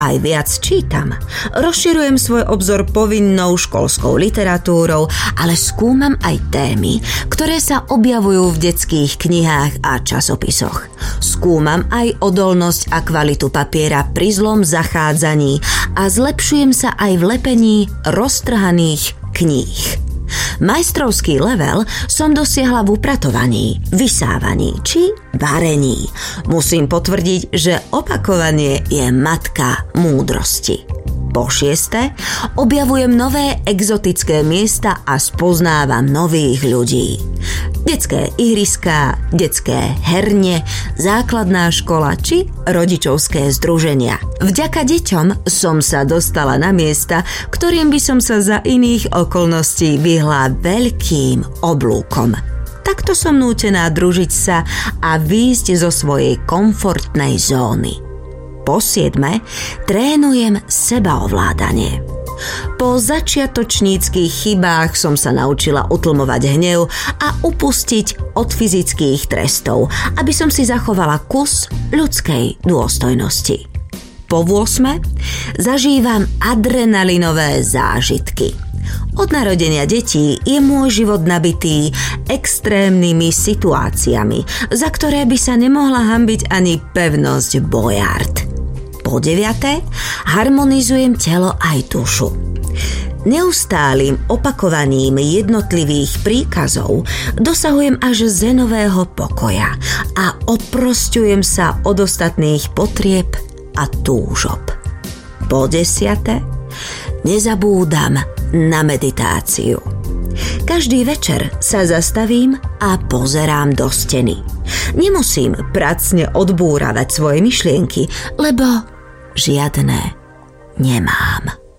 Aj viac čítam. Rozširujem svoj obzor povinnou školskou literatúrou, ale skúmam aj témy, ktoré sa objavujú v detských knihách a časopisoch. Skúmam aj odolnosť a kvalitu papiera pri zlom zachádzaní a zlepšujem sa aj v lepení roztrhaných kníh. Majstrovský level som dosiahla v upratovaní, vysávaní či varení. Musím potvrdiť, že opakovanie je matka múdrosti. Po 6. objavujem nové exotické miesta a spoznávam nových ľudí. Detské ihriská, detské herne, základná škola či rodičovské združenia. Vďaka deťom som sa dostala na miesta, ktorým by som sa za iných okolností vyhla veľkým oblúkom. Takto som nútená družiť sa a výjsť zo svojej komfortnej zóny. Po 7. trénujem sebaovládanie. Po začiatočníckych chybách som sa naučila utlmovať hnev a upustiť od fyzických trestov, aby som si zachovala kus ľudskej dôstojnosti. Po 8. zažívam adrenalinové zážitky. Od narodenia detí je môj život nabitý extrémnymi situáciami, za ktoré by sa nemohla hanbiť ani pevnosť Boyard. Po 9. harmonizujem telo aj dušu. Neustálým opakovaním jednotlivých príkazov dosahujem až zenového pokoja a oprosťujem sa od ostatných potrieb a túžob. Po 10. nezabúdam na meditáciu. Každý večer sa zastavím a pozerám do steny. Nemusím pracne odbúravať svoje myšlienky, lebo žiadne nemám.